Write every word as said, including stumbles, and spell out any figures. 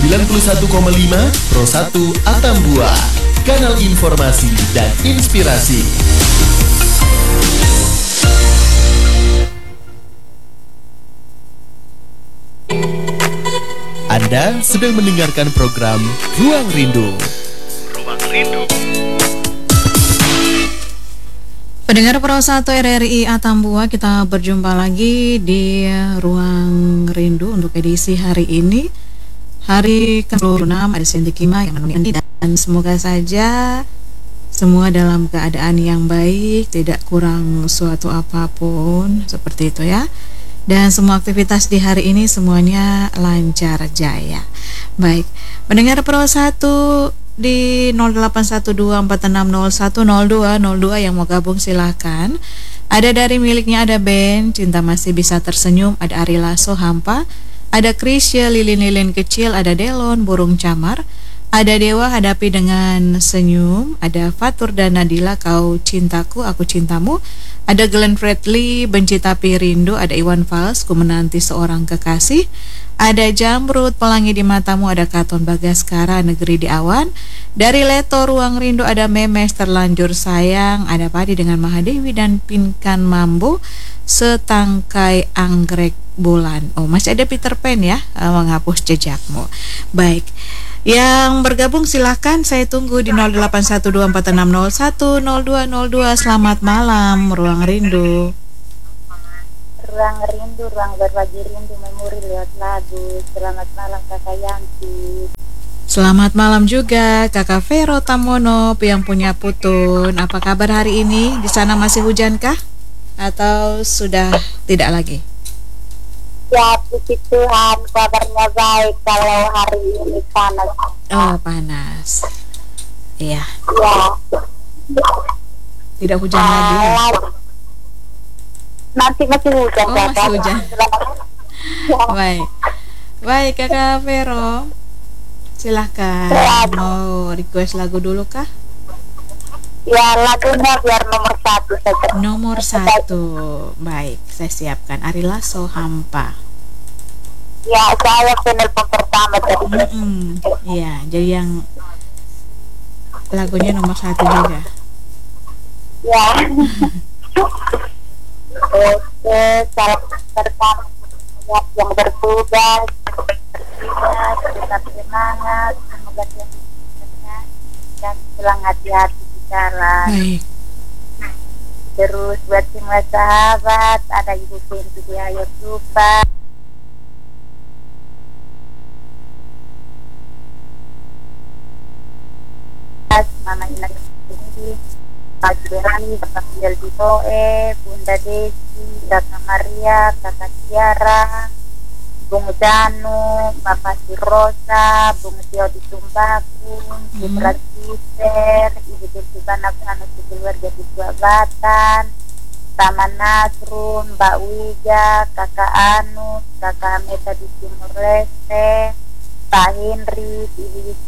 sembilan puluh satu koma lima Pro satu Atambua, kanal informasi dan inspirasi. Anda sedang mendengarkan program Ruang Rindu. Ruang Rindu. Pendengar Pro satu R R I Atambua, kita berjumpa lagi di Ruang Rindu untuk edisi hari ini. Hari ke dua puluh enam ada Sinti Kima yang menemani Anda, dan semoga saja semua dalam keadaan yang baik, tidak kurang suatu apapun, seperti itu ya. Dan semua aktivitas di hari ini semuanya lancar jaya. Baik, pendengar Pro satu di nol delapan satu dua empat enam nol satu nol dua nol dua yang mau gabung silahkan. Ada dari miliknya, ada band Cinta Masih Bisa Tersenyum, ada Ari Lasso Hampa, ada Krisya Lilin-Lilin Kecil, ada Delon Burung Camar, ada Dewa Hadapi Dengan Senyum, ada Fatur dan Nadila Kau Cintaku Aku Cintamu, ada Glenn Fredly Benci Tapi Rindu, ada Iwan Fals Ku Menanti Seorang Kekasih, ada Jamrut Pelangi di Matamu, ada Katon Bagaskara Negeri di Awan, dari Leto Ruang Rindu ada Memes Terlanjur Sayang, ada Padi dengan Mahadewi dan Pinkan Mambo Setangkai Anggrek Bulan. Oh, masih ada Peter Pan ya, Menghapus Jejakmu. Baik, yang bergabung silahkan, saya tunggu di nol delapan satu dua empat enam nol satu nol dua nol dua. Selamat malam Ruang Rindu. Ruang Rindu, ruang berbagi rindu, memori lewat lagu. Selamat malam Kakak Yanti. Selamat malam juga Kakak Vero Tamono yang punya Putun. Apa kabar hari ini? Di sana masih hujankah? Atau sudah tidak lagi? Ya, puji Tuhan, kabarnya baik. Kalau hari ini panas. Oh, panas. Iya. Ya. Tidak hujan uh, lagi ya? Nanti masih hujan. Oh, masih hujan. Baik. Baik Kakak Vero, silahkan. Mau request lagu dulu kah? Ya, lagunya biar nomor satu saja. Nomor satu. Baik, saya siapkan. Ari Lasso Hampa. Ya, saya penelpon pertama tadi. Mm-mm. Ya, jadi yang lagunya nomor satu juga. Ya. Oke, salam pertama yang bertugas, bertugas, tetap semangat, semoga Tuhan memberkati dan pulang hati-hati di jalan. Baik. Terus buat semua sahabat, ada Ibu Pintu di Ayo Tupa, Mama Ina Tinggi, Pak Berani, Bapak Fidel Ditoe, Bunda Desi, Kakak Maria, Kakak Tiara, Bung Danu, Bapak Sirosa, Bung Tio di Tumbakung, Putra Kiser, Ibu Desi Banak Anak keluarga di Batan, Taman Nasrun, Mbak Wija, Kakak Anu, Kakak Meta di Timur Leste, Pak Henry, Ibu